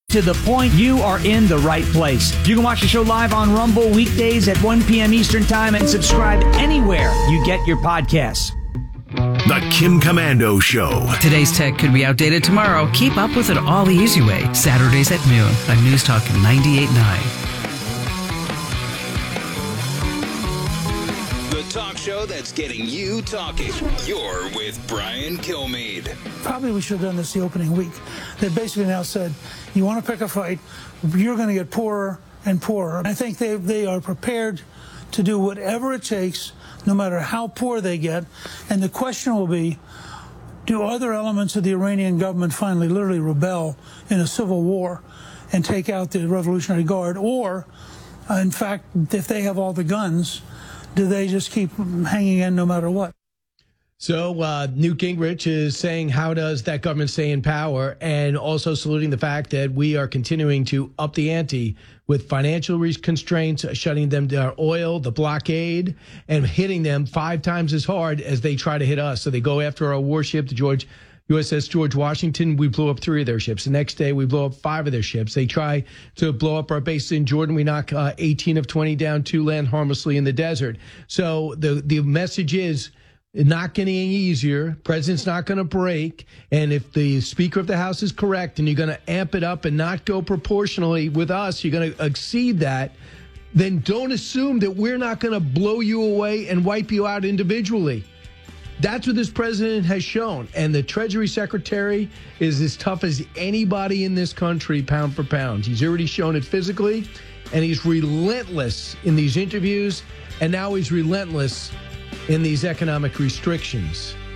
To the point, you are in the right place. You can watch the show live on Rumble weekdays at 1 p.m. Eastern Time and subscribe anywhere you get your podcasts. The Kim Komando Show. Today's tech could be outdated tomorrow. Keep up with it all the easy way. Saturdays at noon on News Talk 98.9. Talk show that's getting you talking. You're with Brian Kilmeade. Probably we should have done this the opening week. They basically now said, you want to pick a fight, you're going to get poorer and poorer. I think they are prepared to do whatever it takes, no matter how poor they get. And the question will be, do other elements of the Iranian government finally literally rebel in a civil war and take out the Revolutionary Guard? Or, in fact, if they have all the guns, do they just keep hanging in no matter what? So Newt Gingrich is saying, how does that government stay in power? And also saluting the fact that we are continuing to up the ante with financial constraints, shutting them down, oil, the blockade, and hitting them 5 times as hard as they try to hit us. So they go after our warship, the USS George Washington. We blew up 3 of their ships. The next day, we blow up 5 of their ships. They try to blow up our base in Jordan. We knock 18 of 20 down to land harmlessly in the desert. So the message is not getting any easier. President's not going to break. And if the Speaker of the House is correct and you're going to amp it up and not go proportionally with us, you're going to exceed that, then don't assume that we're not going to blow you away and wipe you out individually. That's what this president has shown. And the Treasury Secretary is as tough as anybody in this country, pound for pound. He's already shown it physically, and he's relentless in these interviews, and now he's relentless in these economic restrictions.